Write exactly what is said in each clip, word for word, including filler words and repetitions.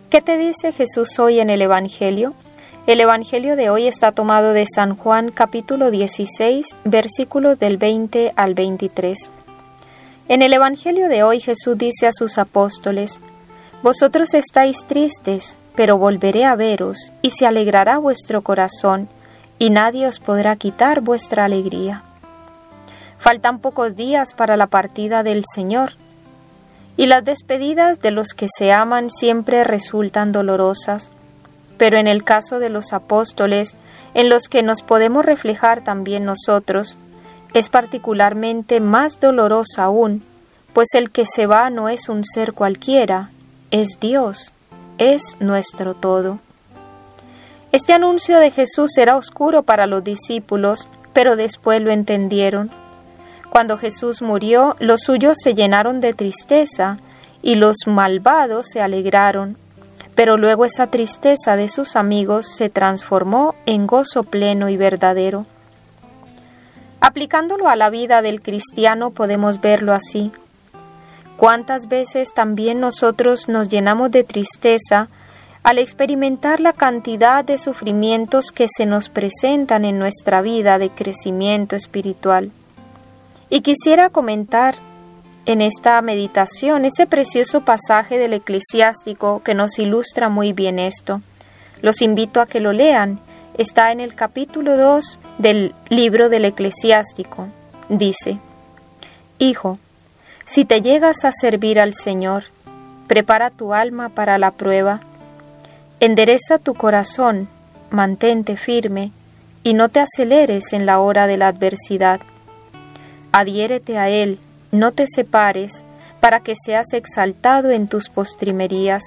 ¿Qué te dice Jesús hoy en el Evangelio? El Evangelio de hoy está tomado de San Juan capítulo dieciséis, versículos del veinte al veintitrés. En el Evangelio de hoy Jesús dice a sus apóstoles: «Vosotros estáis tristes, pero volveré a veros, y se alegrará vuestro corazón, y nadie os podrá quitar vuestra alegría». Faltan pocos días para la partida del Señor, y las despedidas de los que se aman siempre resultan dolorosas, pero en el caso de los apóstoles, en los que nos podemos reflejar también nosotros, es particularmente más dolorosa aún, pues el que se va no es un ser cualquiera, es Dios, es nuestro todo. Este anuncio de Jesús era oscuro para los discípulos, pero después lo entendieron. Cuando Jesús murió, los suyos se llenaron de tristeza y los malvados se alegraron, pero luego esa tristeza de sus amigos se transformó en gozo pleno y verdadero. Aplicándolo a la vida del cristiano podemos verlo así. ¿Cuántas veces también nosotros nos llenamos de tristeza al experimentar la cantidad de sufrimientos que se nos presentan en nuestra vida de crecimiento espiritual? Y quisiera comentar en esta meditación ese precioso pasaje del Eclesiástico que nos ilustra muy bien esto. Los invito a que lo lean. Está en el capítulo dos del libro del Eclesiástico. Dice: «Hijo, si te llegas a servir al Señor, prepara tu alma para la prueba. Endereza tu corazón, mantente firme, y no te aceleres en la hora de la adversidad. Adhiérete a Él, no te separes, para que seas exaltado en tus postrimerías.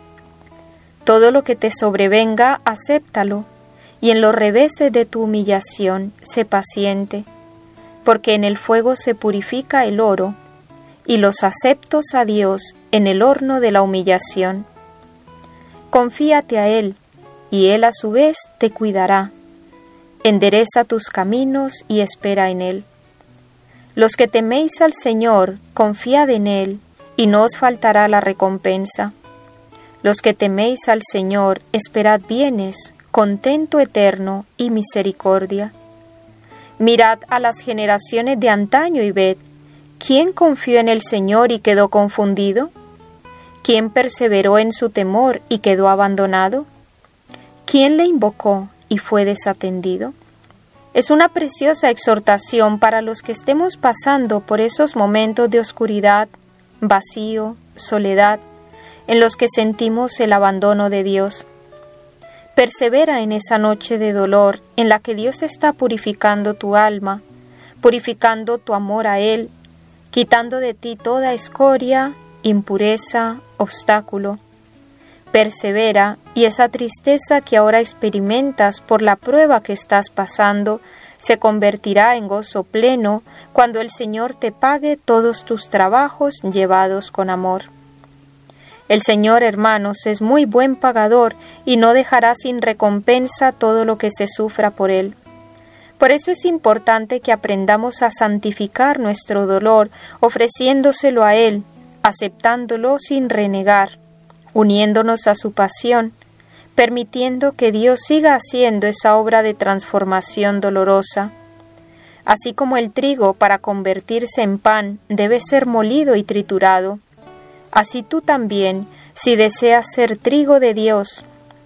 Todo lo que te sobrevenga, acéptalo, y en los reveses de tu humillación, sé paciente, porque en el fuego se purifica el oro, y los aceptos a Dios en el horno de la humillación. Confíate a Él, y Él a su vez te cuidará. Endereza tus caminos y espera en Él. Los que teméis al Señor, confiad en Él, y no os faltará la recompensa. Los que teméis al Señor, esperad bienes, contento eterno y misericordia. Mirad a las generaciones de antaño y ved, ¿quién confió en el Señor y quedó confundido? ¿Quién perseveró en su temor y quedó abandonado? ¿Quién le invocó y fue desatendido?». Es una preciosa exhortación para los que estemos pasando por esos momentos de oscuridad, vacío, soledad, en los que sentimos el abandono de Dios. Persevera en esa noche de dolor en la que Dios está purificando tu alma, purificando tu amor a Él, quitando de ti toda escoria, impureza, obstáculo. Persevera, y esa tristeza que ahora experimentas por la prueba que estás pasando se convertirá en gozo pleno cuando el Señor te pague todos tus trabajos llevados con amor. El Señor, hermanos, es muy buen pagador y no dejará sin recompensa todo lo que se sufra por Él. Por eso es importante que aprendamos a santificar nuestro dolor, ofreciéndoselo a Él, aceptándolo sin renegar, uniéndonos a su pasión, permitiendo que Dios siga haciendo esa obra de transformación dolorosa. Así como el trigo para convertirse en pan debe ser molido y triturado, así tú también, si deseas ser trigo de Dios.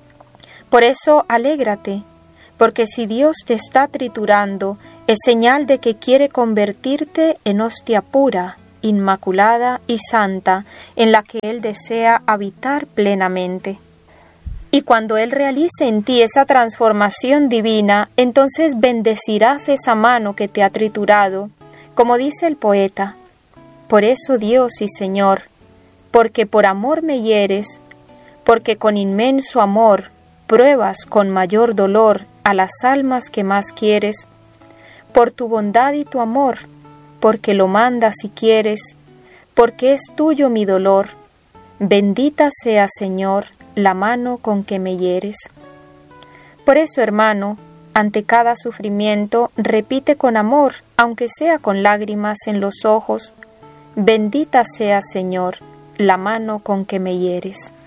Por eso alégrate, porque si Dios te está triturando, es señal de que quiere convertirte en hostia pura, inmaculada y santa, en la que Él desea habitar plenamente. Y cuando Él realice en ti esa transformación divina, entonces bendecirás esa mano que te ha triturado, como dice el poeta: «Por eso, Dios y Señor, porque por amor me hieres, porque con inmenso amor pruebas con mayor dolor a las almas que más quieres, por tu bondad y tu amor, porque lo mandas y quieres, porque es tuyo mi dolor. Bendita sea, Señor, la mano con que me hieres». Por eso, hermano, ante cada sufrimiento, repite con amor, aunque sea con lágrimas en los ojos: «Bendita sea, Señor, la mano con que me hieres».